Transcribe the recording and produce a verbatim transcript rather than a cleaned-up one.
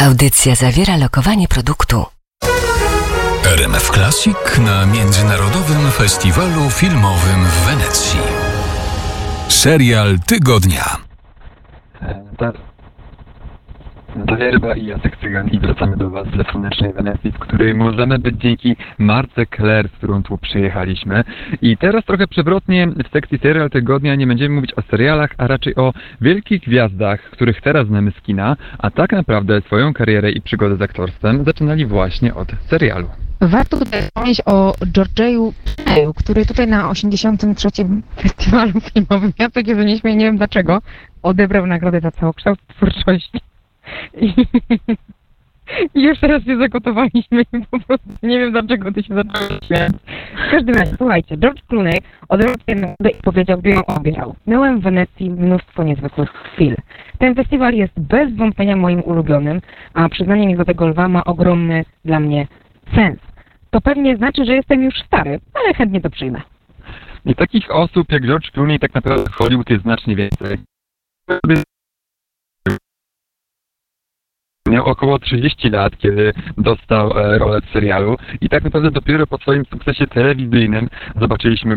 Audycja zawiera lokowanie produktu. R M F Classic na Międzynarodowym Festiwalu Filmowym w Wenecji. Serial tygodnia. Daria Ryba i Jacek Cygan i wracamy do Was ze słonecznej Wenecji, w której możemy być dzięki Marce Claire, z którą tu przyjechaliśmy. I teraz trochę przewrotnie w sekcji serial tygodnia nie będziemy mówić o serialach, a raczej o wielkich gwiazdach, których teraz znamy z kina, a tak naprawdę swoją karierę i przygodę z aktorstwem zaczynali właśnie od serialu. Warto tutaj wspomnieć o George'u Clooney'u, który tutaj na osiemdziesiątym trzecim Festiwalu Filmowym, ja takie że nie śmieję, nie wiem dlaczego, odebrał nagrodę za całokształt twórczości. I, I już teraz się zakotowaliśmy i po prostu nie wiem dlaczego ty się zacząłeś śmiać. W każdym razie, słuchajcie, George Clooney odebrał tę nagrodę i powiedział, by ją odbierał. Miałem w Wenecji mnóstwo niezwykłych chwil. Ten festiwal jest bez wątpienia moim ulubionym, a przyznanie mi Złotego Lwa ma ogromny dla mnie sens. To pewnie znaczy, że jestem już stary, ale chętnie to przyjmę. I takich osób jak George Clooney tak naprawdę w Hollywood jest znacznie więcej. Miał około trzydzieści lat, kiedy dostał rolę w serialu i tak naprawdę dopiero po swoim sukcesie telewizyjnym zobaczyliśmy